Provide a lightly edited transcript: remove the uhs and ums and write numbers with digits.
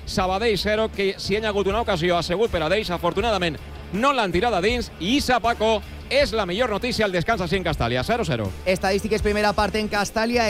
Sabadell 0, que si hi ha hagut una ocasió ha sigut per a d'ells, afortunadament no l'han tirada dins, i Issa Paco és la millor notícia al descans així en Castàlia, 0-0. Estadístiques primera part en Castàlia.